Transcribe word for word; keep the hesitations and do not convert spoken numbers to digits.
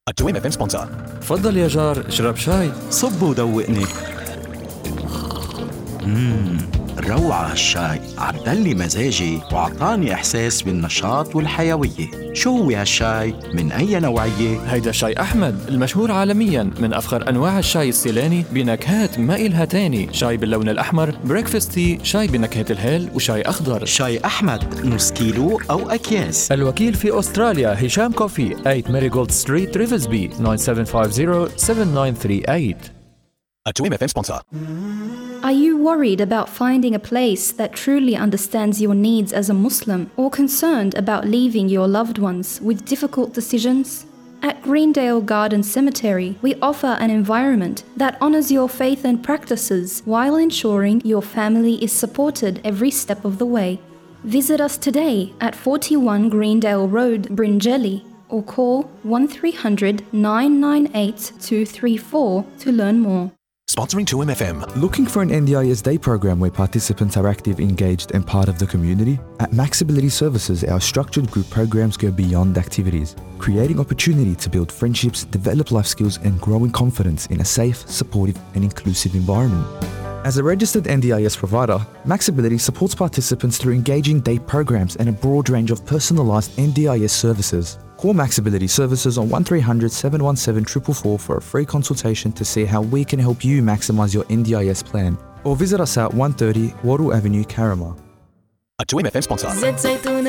التويم اف ام سبونسر. تفضل يا جار، اشرب شاي. صب ودوقني. مم. روعة هالشاي، عدلي مزاجي وعطاني إحساس بالنشاط والحيوية. شو هو هالشاي؟ من أي نوعية؟ هيدا شاي أحمد المشهور عالميا، من أفخر أنواع الشاي السيلاني بنكهات ما إلها تاني. شاي باللون الأحمر، بريكفاست تي، شاي بنكهة الهيل، وشاي أخضر. شاي أحمد نص كيلو أو أكياس. الوكيل في أستراليا هشام كوفي، ثمانية ماريغولد ستريت ريفزبي، تسعة سبعة خمسة صفر سبعة تسعة ثلاثة ثمانية. التويم اف ام سبونسر. Are you worried about finding a place that truly understands your needs as a Muslim, or concerned about leaving your loved ones with difficult decisions? At Greendale Garden Cemetery, we offer an environment that honors your faith and practices while ensuring your family is supported every step of the way. Visit us today at forty-one Greendale Road, Bringelly, or call one three hundred nine nine eight two three four to learn more. Sponsoring two M F M. Looking for an N D I S Day program where participants are active, engaged and part of the community? At Maxability Services, our structured group programs go beyond activities, creating opportunity to build friendships, develop life skills and grow in confidence in a safe, supportive and inclusive environment. As a registered N D I S provider, Maxability supports participants through engaging day programs and a broad range of personalised N D I S services. Call Maxability Services on one three hundred seven one seven four four four for a free consultation to see how we can help you maximise your N D I S plan. Or visit us at one thirty Wattle Avenue, Carramar. التويم اف ام سبونسر.